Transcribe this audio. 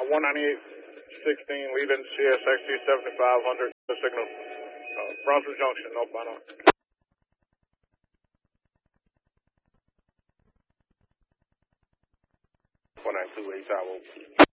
19816, leaving CSXT 7500, the signal. Brunswick Junction, no final. 492 8 Tower.